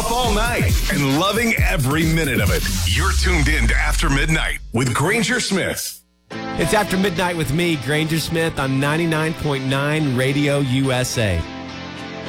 off all night and loving every minute of it. You're tuned in to After Midnight with Granger Smith. It's After Midnight with me, Granger Smith, on 99.9 Radio USA.